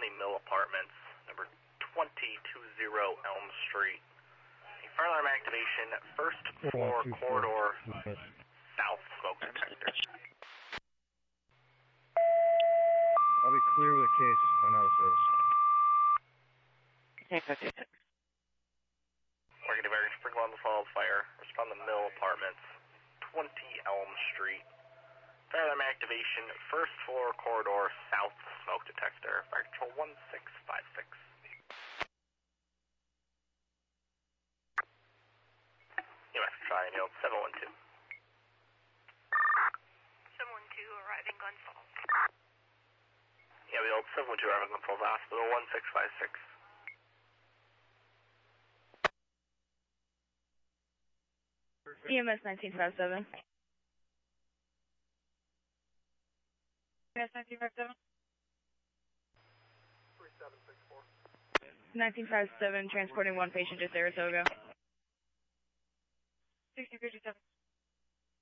the Mill Apartments, number 2020 Elm Street. A fire alarm activation, first floor corridor, south smoke detector. I'll be clear with a case. I'm out of service. Working to sprinkle on the fall of fire. Respond to Mill Apartments, 20 Elm Street. Fire alarm activation, first floor corridor, south smoke detector. Fire control 1656. US try and yield 712. 712 arriving Glens Falls. Yeah, we yield 712 arriving Glens Falls Hospital 1656. EMS 1957. EMS 1957. 3764. 1957, transporting one patient to Saratoga. 1657.